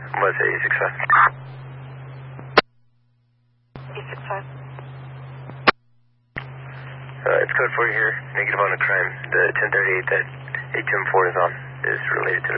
What's 865? 865. It's code 4 here. Negative on the crime. The 1038 that 824 is on is related to